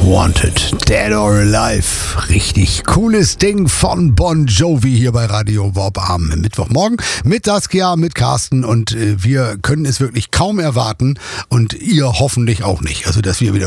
Wanted, Dead or Alive. Richtig cooles Ding von Bon Jovi hier bei Radio Warp am Mittwochmorgen mit Saskia, mit Carsten und wir können es wirklich kaum erwarten und ihr hoffentlich auch nicht. Also, dass wir wieder